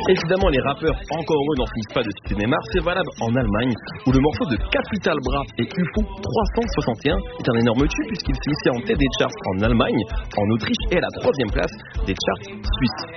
Évidemment, les rappeurs, encore eux, n'en finissent pas de citer Neymar. C'est valable en Allemagne, où le morceau de Capital Bra et UFO 361 est un énorme tube puisqu'il s'est hissé en tête des charts en Allemagne, en Autriche et à la 3e place des charts suisses.